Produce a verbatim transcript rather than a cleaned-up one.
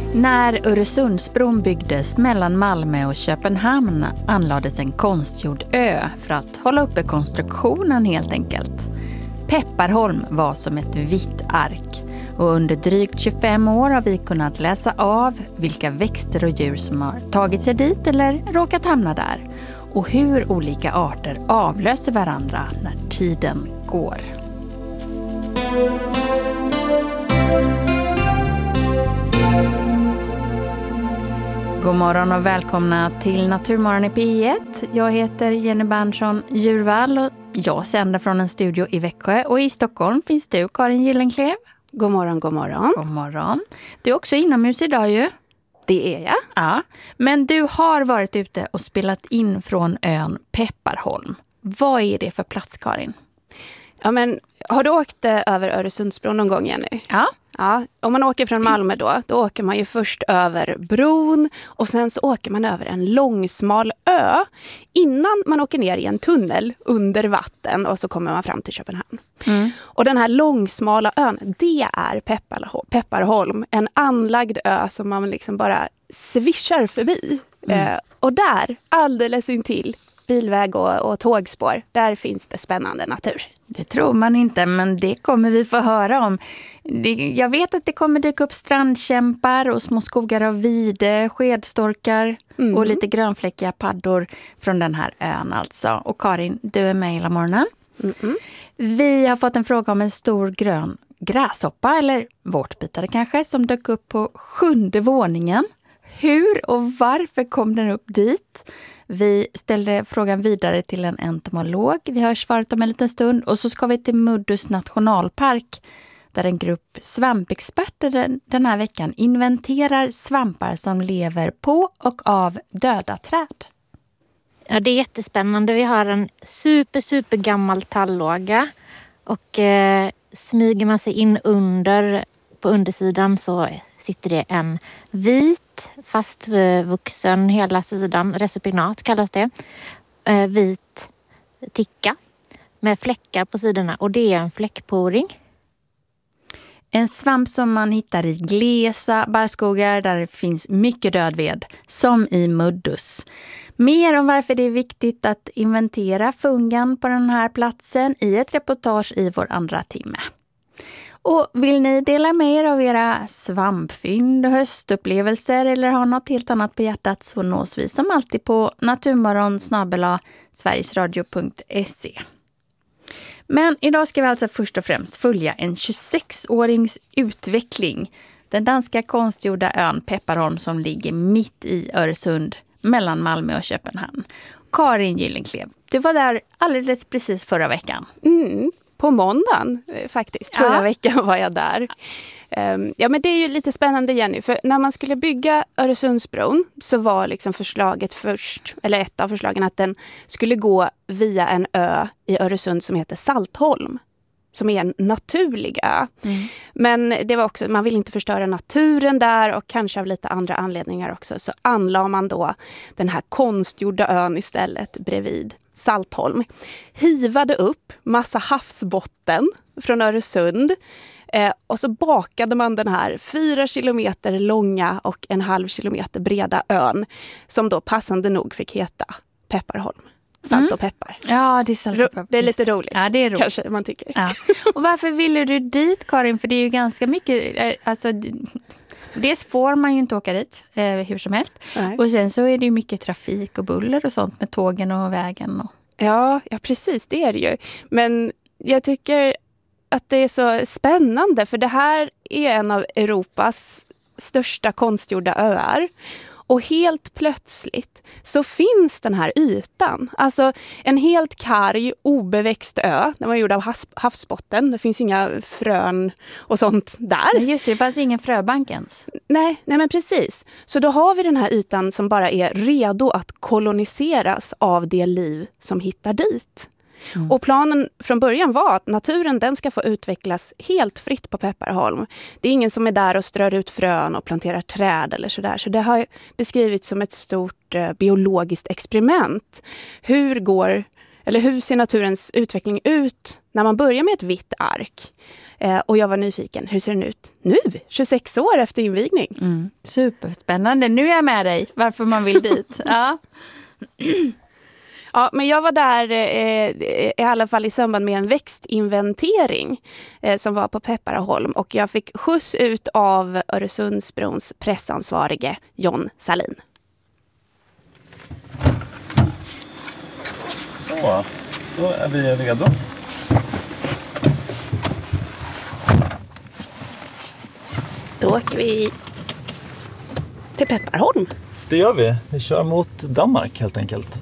När Öresundsbron byggdes mellan Malmö och Köpenhamn anlades en konstgjord ö för att hålla uppe konstruktionen helt enkelt. Pepparholm var som ett vitt ark och under drygt tjugofem år har vi kunnat läsa av vilka växter och djur som har tagit sig dit eller råkat hamna där och hur olika arter avlöser varandra när tiden går. God morgon och välkomna till Naturmorgon i P ett. Jag heter Jenny Berntsson Djurvall och jag sänder från en studio i Växjö. Och i Stockholm finns du, Karin Gyllenklev. God morgon, god morgon. God morgon. Du är också inomhus idag ju. Det är jag. Ja, men du har varit ute och spelat in från ön Pepparholm. Vad är det för plats, Karin? Ja, men har du åkt över Öresundsbron någon gång, Jenny? Ja. Ja, om man åker från Malmö då, då åker man ju först över bron och sen så åker man över en långsmal ö innan man åker ner i en tunnel under vatten och så kommer man fram till Köpenhamn. Mm. Och den här långsmala ön, det är Pepparholm, en anlagd ö som man liksom bara svischar förbi. Mm. Eh, och där, alldeles intill bilväg och, och tågspår, där finns det spännande natur. Det tror man inte, men det kommer vi få höra om. Det, jag vet att det kommer dyka upp strandkämpar och små skogar av vide, skedstorkar mm. och lite grönfläckiga paddor från den här ön alltså. Och Karin, du är med hela morgonen. Mm-mm. Vi har fått en fråga om en stor grön gräshoppa, eller vårtbitare kanske, som dök upp på sjunde våningen. Hur och varför kom den upp dit? Vi ställde frågan vidare till en entomolog. Vi hör svaret om en liten stund. Och så ska vi till Muddus nationalpark där en grupp svampexperter den, den här veckan inventerar svampar som lever på och av döda träd. Ja, det är jättespännande. Vi har en super, super gammal tallåga och eh, smyger man sig in under, på undersidan så sitter det en vit, fastvuxen hela sidan, resupignat kallas det, eh, vit ticka med fläckar på sidorna och det är en fläckporing. En svamp som man hittar i glesa barrskogar där det finns mycket dödved, som i Muddus. Mer om varför det är viktigt att inventera fungan på den här platsen i ett reportage i vår andra timme. Och vill ni dela med er av era svampfynd och höstupplevelser eller ha något helt annat på hjärtat så nås vi som alltid på naturmorgon snabel-a sverigesradio punkt se. Men idag ska vi alltså först och främst följa en tjugosexårings utveckling. Den danska konstgjorda ön Pepparholm som ligger mitt i Öresund mellan Malmö och Köpenhamn. Karin Gyllenklev, du var där alldeles precis förra veckan. Mm. På måndagen faktiskt, förra ja. veckan var jag där. Um, ja men det är ju lite spännande, Jenny, för när man skulle bygga Öresundsbron så var liksom förslaget först, eller ett av förslagen, att den skulle gå via en ö i Öresund som heter Saltholm. Som är en naturlig ö. Mm. Men det var också, man vill inte förstöra naturen där och kanske av lite andra anledningar också. Så anlade man då den här konstgjorda ön istället bredvid Saltholm. Hivade upp massa havsbotten från Öresund. Eh, och så bakade man den här fyra kilometer långa och en halv kilometer breda ön. Som då passande nog fick heta Pepparholm. Salt mm. och peppar. Ja, det är salt och peppar. Det är lite roligt. Ja, det är roligt. Kanske man tycker. Ja. Och varför ville du dit, Karin? För det är ju ganska mycket, alltså dels får man ju inte åka dit eh, hur som helst. Nej. Och sen så är det ju mycket trafik och buller och sånt med tågen och vägen. Och... Ja, ja, precis, det är det ju. Men jag tycker att det är så spännande för det här är en av Europas största konstgjorda öar. Och helt plötsligt så finns den här ytan. Alltså en helt karg, obeväxt ö. Den var gjord av havsbotten. Det finns inga frön och sånt där. Men just det, det fanns ingen fröbank ens. Nej, nej, men precis. Så då har vi den här ytan som bara är redo att koloniseras av det liv som hittar dit. Mm. Och planen från början var att naturen den ska få utvecklas helt fritt på Pepparholm. Det är ingen som är där och strör ut frön och planterar träd eller sådär. Så det har beskrivits som ett stort eh, biologiskt experiment. Hur går eller hur ser naturens utveckling ut när man börjar med ett vitt ark? Eh, och jag var nyfiken, hur ser den ut nu, tjugosex år efter invigning? Mm. Superspännande, nu är jag med dig varför man vill dit. Ja. Ja, men jag var där eh, i alla fall i samband med en växtinventering eh, som var på Pepparaholm, och jag fick skjuts ut av Öresundsbrons pressansvarige John Salin. Så, då är vi redo. Då åker vi till Pepparholm. Det gör vi. Vi kör mot Danmark helt enkelt.